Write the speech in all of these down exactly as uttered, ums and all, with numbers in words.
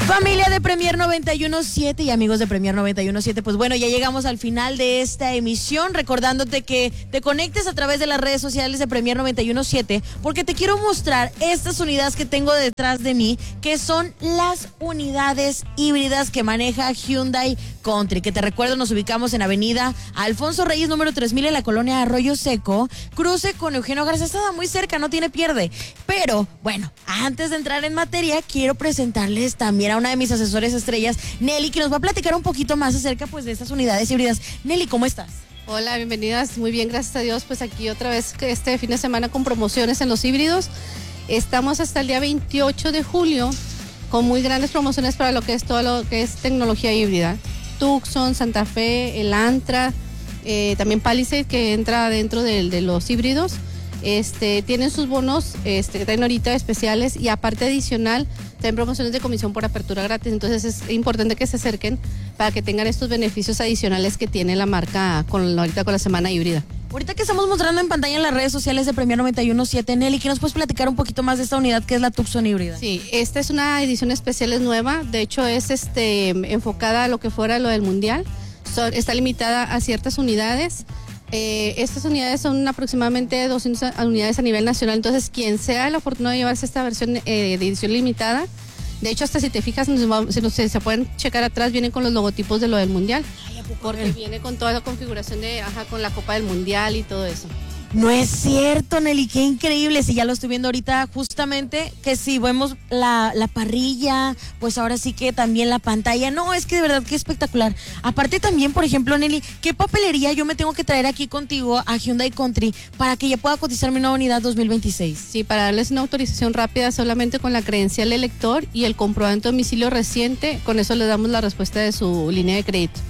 Familia de Premier noventa y uno punto siete y amigos de Premier noventa y uno punto siete, pues bueno, ya llegamos al final de esta emisión, recordándote que te conectes a través de las redes sociales de Premier noventa y uno punto siete, porque te quiero mostrar estas unidades que tengo detrás de mí, que son las unidades híbridas que maneja Hyundai Country, que te recuerdo, nos ubicamos en avenida Alfonso Reyes, número tres mil, en la colonia Arroyo Seco, cruce con Eugenio Garza, está muy cerca, no tiene pierde. Pero, bueno, antes de entrar en materia, quiero presentarles también a una de mis asesores estrellas, Nelly, que nos va a platicar un poquito más acerca pues de estas unidades híbridas. Nelly, ¿cómo estás? Hola, bienvenidas, muy bien, gracias a Dios, pues aquí otra vez este fin de semana con promociones en los híbridos. Estamos hasta el día veintiocho de julio con muy grandes promociones para lo que es todo lo que es tecnología híbrida. Tucson, Santa Fe, el Antra, eh, también Palisade, que entra dentro de, de los híbridos. Este, tienen sus bonos este, que traen ahorita especiales y aparte adicional traen promociones de comisión por apertura gratis, entonces es importante que se acerquen para que tengan estos beneficios adicionales que tiene la marca con ahorita con la semana híbrida. Ahorita que estamos mostrando en pantalla en las redes sociales de Premier noventa y uno punto siete, Nelly, ¿qué nos puedes platicar un poquito más de esta unidad que es la Tucson híbrida? Sí, esta es una edición especial, es nueva, de hecho es este enfocada a lo que fuera lo del mundial, so, está limitada a ciertas unidades. Eh, estas unidades son aproximadamente doscientas unidades a nivel nacional, entonces quien sea la oportunidad de llevarse esta versión eh, de edición limitada, de hecho hasta si te fijas, si no, se pueden checar atrás, vienen con los logotipos de lo del mundial. Ay, porque viene con toda la configuración de, ajá, con la Copa del Mundial y todo eso. No es cierto, Nelly, qué increíble. Sí, ya lo estoy viendo ahorita, justamente, que si vemos la, la parrilla, pues ahora sí que también la pantalla. No, es que de verdad que espectacular. Aparte también, por ejemplo, Nelly, ¿qué papelería yo me tengo que traer aquí contigo a Hyundai Country para que ya pueda cotizar mi nueva unidad dos mil veintiséis? Sí, para darles una autorización rápida solamente con la credencial del lector y el comprobante de domicilio reciente, con eso le damos la respuesta de su línea de crédito.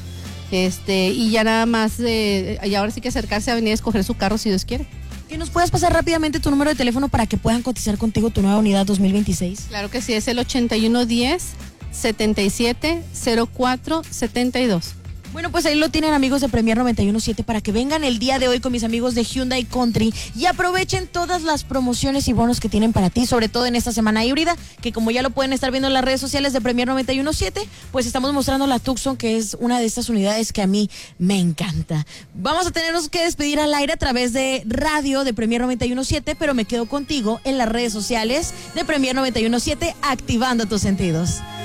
Este, y ya nada más, eh, y ahora sí que acercarse a venir a escoger su carro si Dios quiere. ¿Que nos puedas pasar rápidamente tu número de teléfono para que puedan cotizar contigo tu nueva unidad dos mil veintiséis? Claro que sí, es el ochenta y uno diez, setenta y siete, cero cuatro, setenta y dos. Bueno, pues ahí lo tienen, amigos de Premier noventa y uno punto siete, para que vengan el día de hoy con mis amigos de Hyundai Country y aprovechen todas las promociones y bonos que tienen para ti, sobre todo en esta semana híbrida, que como ya lo pueden estar viendo en las redes sociales de Premier noventa y uno punto siete, pues estamos mostrando la Tucson, que es una de estas unidades que a mí me encanta. Vamos a tenernos que despedir al aire a través de radio de Premier noventa y uno punto siete, pero me quedo contigo en las redes sociales de Premier noventa y uno punto siete, activando tus sentidos.